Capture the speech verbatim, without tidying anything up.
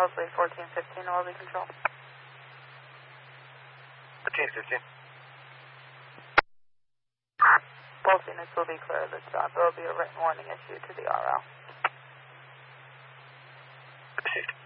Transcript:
Mosley fourteen fifteen, O L B control. fourteen fifteen. Both units will be clear of this job. There will be a written warning issued to the R L. Received.